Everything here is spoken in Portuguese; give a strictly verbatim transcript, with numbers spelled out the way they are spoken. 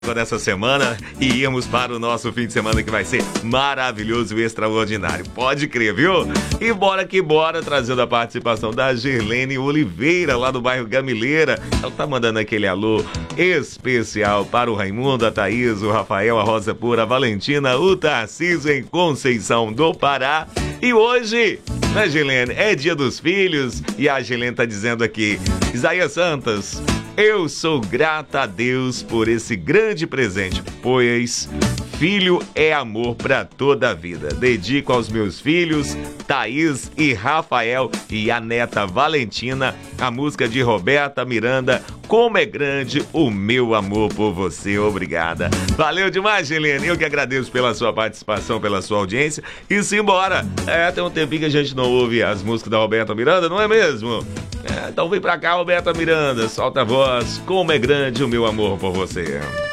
dessa semana e íamos para o nosso fim de semana que vai ser maravilhoso e extraordinário. Pode crer, viu? E bora que bora, trazendo a participação da Gerlene Oliveira, lá do bairro Gamileira. Ela tá mandando aquele alô especial para o Raimundo, a Thaís, o Rafael, a Rosa Pura, a Valentina, o Tarcísio em Conceição do Pará. E hoje, né, Gerlene, é dia dos filhos e a Gerlene tá dizendo aqui, Isaías Santos, eu sou grata a Deus por esse grande presente, pois filho é amor para toda a vida. Dedico aos meus filhos, Thaís e Rafael, e a neta Valentina, a música de Roberta Miranda, Como é Grande o Meu Amor por Você. Obrigada. Valeu demais, Gerlene. Eu que agradeço pela sua participação, pela sua audiência. E simbora. É, tem um tempinho que a gente não ouve as músicas da Roberta Miranda, não é mesmo? É, então vem pra cá, Roberta Miranda. Solta a voz. Como é grande o meu amor por você.